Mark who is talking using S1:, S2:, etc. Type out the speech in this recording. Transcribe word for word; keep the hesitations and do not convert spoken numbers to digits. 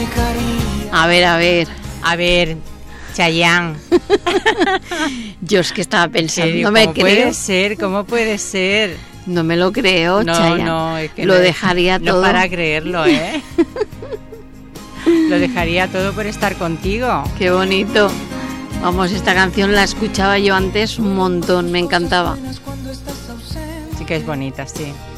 S1: A ver, a ver.
S2: A ver, Chayanne.
S1: Yo es que estaba pensando,
S2: Serio,
S1: no me
S2: ¿cómo
S1: creo.
S2: puede ser? ¿Cómo puede ser?
S1: No me lo creo,
S2: No,
S1: Chayanne.
S2: no, es que
S1: lo
S2: no,
S1: dejaría
S2: no
S1: todo.
S2: para creerlo, ¿eh? Lo dejaría todo por estar contigo.
S1: Qué bonito. Vamos, esta canción la escuchaba yo antes un montón, me encantaba.
S2: Sí que es bonita, sí.